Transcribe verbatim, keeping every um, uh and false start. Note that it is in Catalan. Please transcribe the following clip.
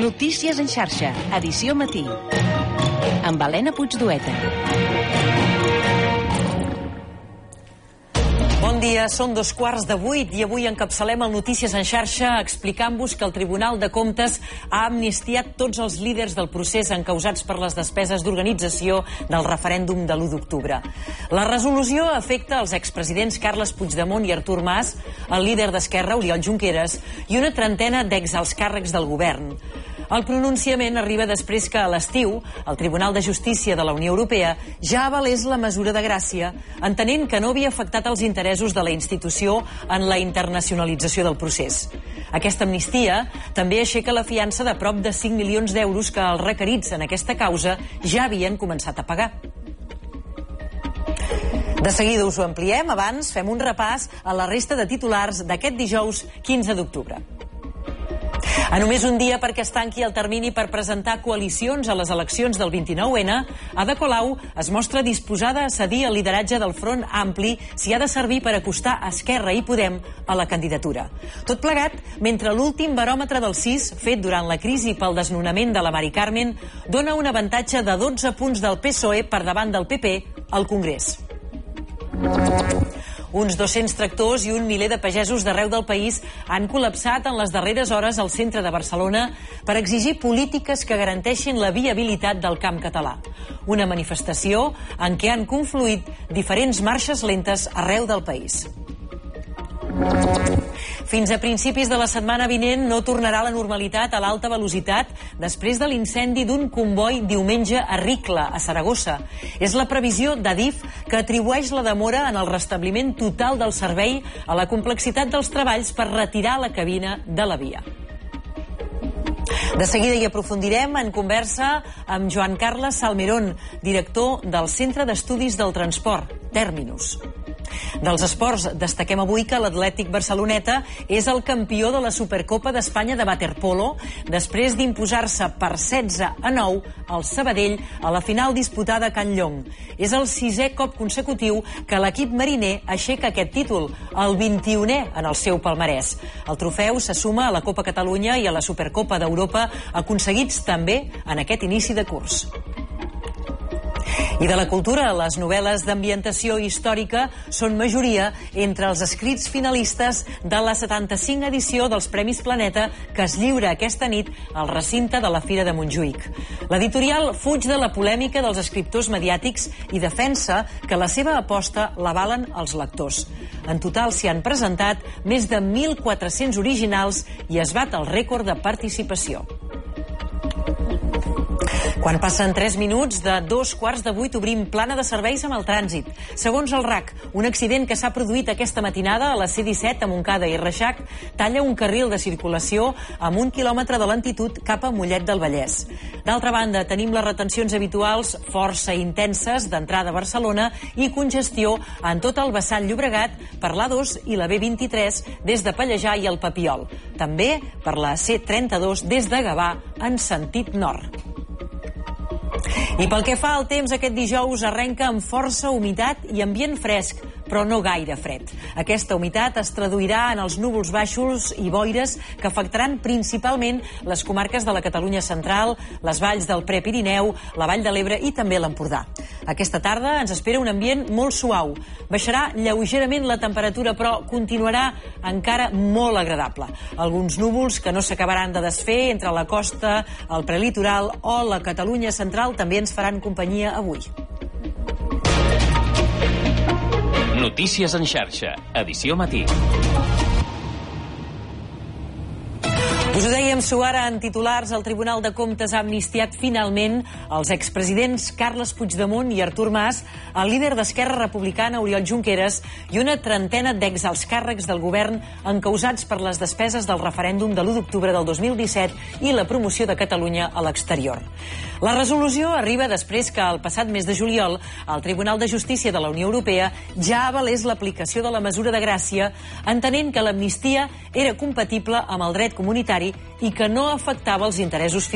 Notícies en xarxa, edició matí. Amb Helena Puigdueta. Bon dia, són dos quarts de vuit i avui encapçalem el Notícies en xarxa explicant-vos que el Tribunal de Comptes ha amnistiat tots els líders del procés encausats per les despeses d'organització del referèndum de l'u d'octubre. La resolució afecta els expresidents Carles Puigdemont i Artur Mas, el líder d'Esquerra, Oriol Junqueras, i una trentena d'exalts càrrecs del govern. El pronunciament arriba després que a l'estiu el Tribunal de Justícia de la Unió Europea ja avalés la mesura de gràcia, entenent que no havia afectat els interessos de la institució en la internacionalització del procés. Aquesta amnistia també aixeca la fiança de prop de cinc milions d'euros que els requerits en aquesta causa ja havien començat a pagar. De seguida us ho ampliem, abans fem un repàs a la resta de titulars d'aquest dijous quinze d'octubre. A només un dia perquè es tanqui el termini per presentar coalicions a les eleccions del vint-i-nou ene, Ada Colau es mostra disposada a cedir el lideratge del Front Ampli si ha de servir per acostar Esquerra i Podem a la candidatura. Tot plegat, mentre l'últim baròmetre del C I S, fet durant la crisi pel desnonament de la Mari Carmen, dona un avantatge de dotze punts del P S O E per davant del P P al Congrés. Uns dos-cents tractors i un miler de pagesos d'arreu del país han col·lapsat en les darreres hores al centre de Barcelona per exigir polítiques que garanteixin la viabilitat del camp català. Una manifestació en què han confluït diferents marxes lentes arreu del país. Fins a principis de la setmana vinent no tornarà a la normalitat a l'alta velocitat després de l'incendi d'un comboi diumenge a Ricla, a Saragossa. És la previsió d'Adif que atribueix la demora en el restabliment total del servei a la complexitat dels treballs per retirar la cabina de la via. De seguida hi aprofundirem en conversa amb Joan Carles Salmerón, director del Centre d'Estudis del Transport, Terminus. Dels esports, destaquem avui que l'Atlètic Barceloneta és el campió de la Supercopa d'Espanya de waterpolo després d'imposar-se per setze a nou al Sabadell a la final disputada a Can Llong. És el sisè cop consecutiu que l'equip mariner aixeca aquest títol, el vint-i-unè en el seu palmarès. El trofeu se suma a la Copa Catalunya i a la Supercopa d'Europa aconseguits també en aquest inici de curs. I de la cultura, les novel·les d'ambientació històrica són majoria entre els escrits finalistes de la setanta-cinc edició dels Premis Planeta que es lliura aquesta nit al recinte de la Fira de Montjuïc. L'editorial fuig de la polèmica dels escriptors mediàtics i defensa que la seva aposta l'avalen els lectors. En total s'hi han presentat més de mil quatre-cents originals i es bat el rècord de participació. Quan passen tres minuts de dos quarts de vuit obrim plana de serveis amb el trànsit. Segons el R A C, un accident que s'ha produït aquesta matinada a la C disset a Montcada i Reixac talla un carril de circulació amb un quilòmetre de lentitud cap a Mollet del Vallès. D'altra banda, tenim les retencions habituals força intenses d'entrada a Barcelona i congestió en tot el vessant Llobregat per l'A dos i la B vint-i-tres des de Pallejà i el Papiol. També per la C trenta-dos des de Gavà en sentit nord. I pel que fa al temps, aquest dijous arrenca amb força humitat i ambient fresc, però no gaire fred. Aquesta humitat es traduirà en els núvols baixos i boires que afectaran principalment les comarques de la Catalunya central, les valls del Prepirineu, la Vall de l'Ebre i també l'Empordà. Aquesta tarda ens espera un ambient molt suau. Baixarà lleugerament la temperatura, però continuarà encara molt agradable. Alguns núvols que no s'acabaran de desfer entre la costa, el prelitoral o la Catalunya central també ens faran companyia avui. Notícies en xarxa, edició matí. Us ho dèiem, suara en titulars, el Tribunal de Comptes ha amnistiat finalment els expresidents Carles Puigdemont i Artur Mas, el líder d'Esquerra Republicana, Oriol Junqueras, i una trentena d'exalts càrrecs del govern encausats per les despeses del referèndum de l'u d'octubre del dos mil disset i la promoció de Catalunya a l'exterior. La resolució arriba després que el passat mes de juliol el Tribunal de Justícia de la Unió Europea ja avalés l'aplicació de la mesura de gràcia, entenent que l'amnistia era compatible amb el dret comunitari i que no afectava els interessos financers